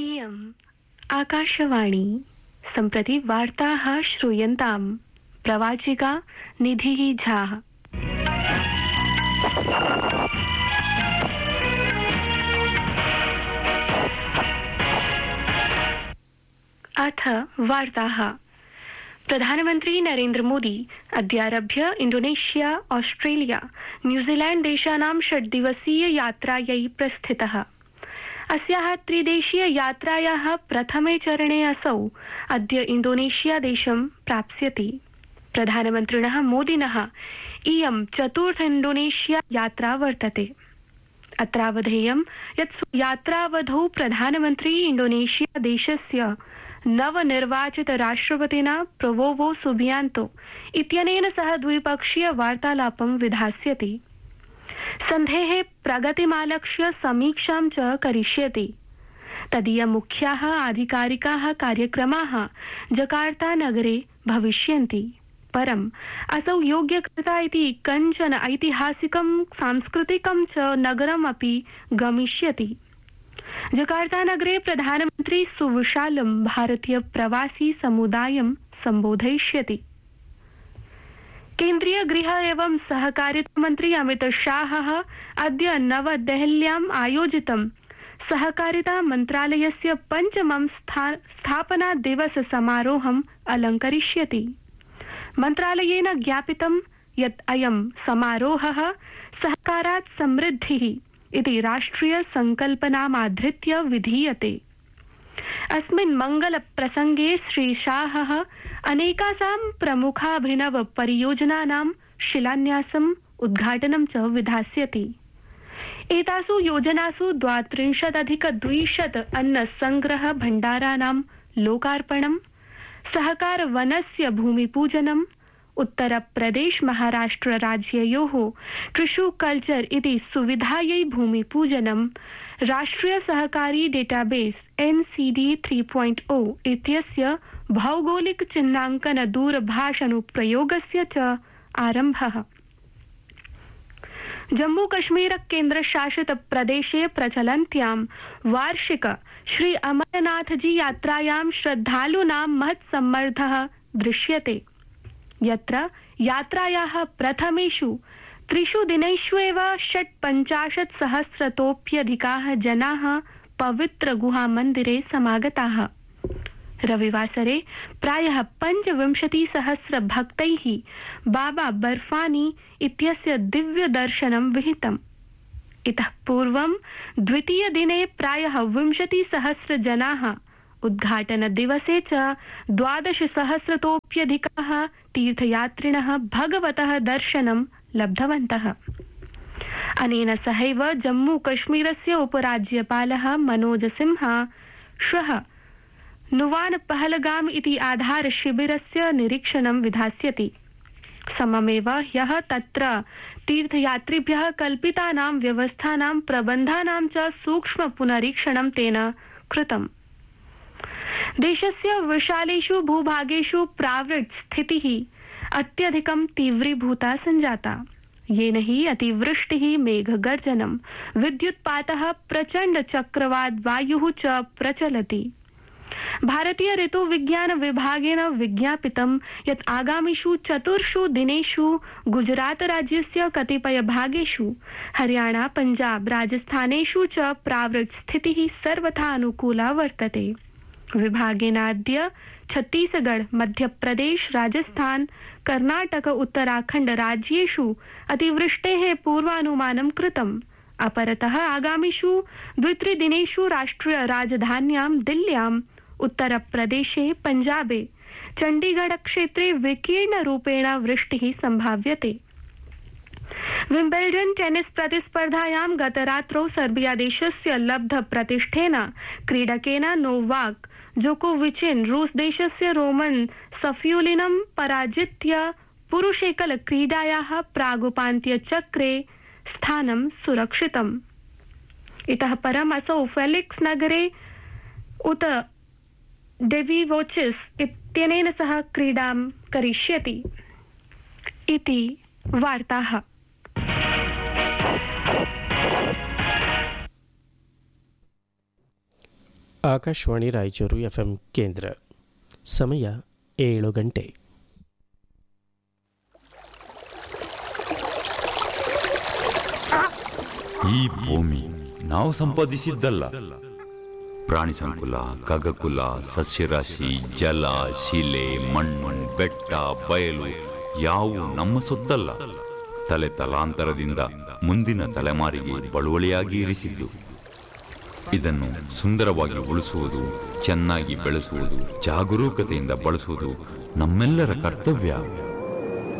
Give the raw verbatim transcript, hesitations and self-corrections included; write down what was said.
इयम् आकाशवाणी सम्प्रति वार्ताः श्रूयन्ताम् प्रवाचिका निधिः झा। अथ वार्ताः। प्रधानमन्त्री नरेन्द्र मोदी अद्यारभ्य इंडोनेशिया, ऑस्ट्रेलिया, न्यूजीलैंड देशानां षड्दिवसीय यात्रायै प्रस्थितः। अस्याः त्रिदेशीय यात्रायाः प्रथमे चरणे असौ अद्य इंडोनेशिया देशं प्राप्स्यति। प्रधानमन्त्रिणः मोदिनः इयं चतुर्थ इंडोनेशिया यात्रा वर्तते। अत्रावधेयं यत् यात्रावधौ प्रधानमन्त्री इंडोनेशिया देशस्य नवनिर्वाचित राष्ट्रपतिना प्रबोवो सुबियांतो इत्यनेन सह द्विपक्षीय वार्तालापं विधास्यति। सन्धेः प्रगतिमालक्ष्य समीक्षां च करिष्यति। तदीय मुख्याः आधिकारिकाः कार्यक्रमाः जकार्ता नगरे भविष्यन्ति। परम् असौ योग्यकर्ता इति कञ्चन ऐतिहासिकं सांस्कृतिकं च नगरमपि गमिष्यति। जकार्ता नगरे प्रधानमन्त्री सुविशालं भारतीय प्रवासी समुदायं सम्बोधयिष्यति। केन्द्रीय गृह एवं सहकारिता मंत्री अमित शाहः अद्य नवदेहल्याम् आयोजितं सहकारिता मन्त्रालयस्य पञ्चमं स्थापना दिवस समारोहम् अलङ्करिष्यति। मन्त्रालयेन ज्ञापितं यत् अयं समारोहः सहकारात् समृद्धिः इति राष्ट्रिय संकल्पनामाधृत्य विधीयते। अस्मिन् मंगल प्रसंगे श्री शाहः अनेकासां प्रमुखाभिनव परियोजनानां शिलान्यासम् उद्घाटनं च विधास्यति। एतासु योजनासु द्वात्रिंशदधिक द्विशत अन्न संग्रह भण्डाराणां लोकार्पणं, सहकार वनस्य भूमिपूजनम्, उत्तर प्रदेश महाराष्ट्र राज्ययोः टिश्यू कल्चर इति सुविधायै भूमिपूजनं, राष्ट्रिय सहकारी डेटाबेस एनसीडी थ्री पॉइंट ओ इत्यस्य भौगोलिक चिह्नाङ्कन दूरभाषानुप्रयोगस्य च आरम्भः। जम्मू कश्मीर केन्द्रशासित प्रदेशे प्रचलन्त्यां वार्षिक श्री अमरनाथजी यात्रायां श्रद्धालूनां महत्सम्मर्दः दृश्यते। यत्र यात्रायाः प्रथमेषु त्रिषु दिनेषु एव षट्पञ्चाशत् सहस्रतोऽप्यधिकाः जनाः पवित्र गुहामन्दिरे समागताः। रविवासरे प्रायः पञ्चविंशति सहस्र भक्तैः बाबा बर्फानी इत्यस्य दिव्य दर्शनं विहितम्। इतः पूर्वं द्वितीय दिने प्रायः विंशति सहस्र जनाः, उद्घाटन दिवसे च द्वादश सहस्रतोऽप्यधिकाः तीर्थयात्रिणः भगवतः दर्शनं लब्धवन्तः। अनेन सहैव जम्मू कश्मीरस्य उपराज्यपालः मनोज सिन्हा श्वः नुवान पहलगाम इति आधार शिबिरस्य निरीक्षणं विधास्यति। सममेव ह्यः तत्र तीर्थयात्रिभ्यः कल्पितानां व्यवस्थानां प्रबन्धानां च सूक्ष्म पुनरीक्षणं तेन कृतम्। देशस्य विशालेषु भूभागेषु प्रावृट् स्थितिः अत्यधिकं तीव्रीभूता सञ्जाता, येन हि अतिवृष्टिः, मेघगर्जनं, विद्युत्पातः, प्रचण्ड चक्रवात वायुः च प्रचलति। भारतीय ऋतुविज्ञान विभागेन विज्ञापितं यत् आगामिषु चतुर्षु दिनेषु गुजरात राज्यस्य कतिपय भागेषु, हरियाणा, पंजाब, राजस्थानेषु च प्रावृट् स्थितिः सर्वथा अनुकूला वर्तते। विभागेनाद्य छत्तीसगढ़, मध्यप्रदेश, राजस्थान, कर्नाटक, उत्तराखण्ड राज्येषु अतिवृष्टेः पूर्वानुमानं कृतम्। अपरतः आगामिषु द्वित्रिदिनेषु राष्ट्रिय राजधान्यां दिल्ल्यां, उत्तर प्रदेशे, पंजाबे, चण्डीगढ़ क्षेत्रे विकीर्ण रूपेण वृष्टिः संभाव्यते। विम्बल्डन् टेनिस प्रतिस्पर्धायां गतरात्रौ सर्बिया देशस्य लब्ध प्रतिष्ठेन क्रीडकेन नोवाक जोकोविचेन रूस देशस्य रोमन सफियुलिनं पराजित्य पुरुषेकल क्रीडायाः प्रागुपान्त्यचक्रे स्थानं सुरक्षितम्। इतः परम् असौ फेलिक्स नगरे उत डेविवोचिस इत्यनेन सह क्रीडां करिष्यति इति वार्ताः। ಆಕಾಶವಾಣಿ ರಾಯಚೂರು ಎಫ್ಎಂ ಕೇಂದ್ರ. ಸಮಯ ಏಳು ಗಂಟೆ. ಈ ಭೂಮಿ ನಾವು ಸಂಪಾದಿಸಿದ್ದಲ್ಲ. ಪ್ರಾಣಿ ಸಂಕುಲ, ಖಗಕುಲ, ಸಸ್ಯರಾಶಿ, ಜಲ, ಶಿಲೆ, ಮಣ್ಣು, ಬೆಟ್ಟ, ಬಯಲು ಯಾವು ನಮ್ಮ ಸೊತ್ತಲ್ಲ. ತಲೆ ತಲಾಂತರದಿಂದ ಮುಂದಿನ ತಲೆಮಾರಿಗೆ ಬಳುವಳಿಯಾಗಿ ಇರಿಸಿದ್ದು. ಇದನ್ನು ಸುಂದರವಾಗಿ ಉಳಿಸುವುದು, ಚೆನ್ನಾಗಿ ಬೆಳೆಸುವುದು, ಜಾಗರೂಕತೆಯಿಂದ ಬಳಸುವುದು ನಮ್ಮೆಲ್ಲರ ಕರ್ತವ್ಯ.